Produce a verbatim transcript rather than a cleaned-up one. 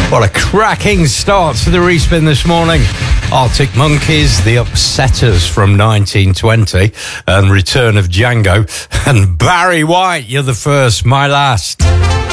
What a cracking start to the respin this morning. Arctic Monkeys, The Upsetters from nineteen twenty, and Return of Django. And Barry White, You're the First, My Last.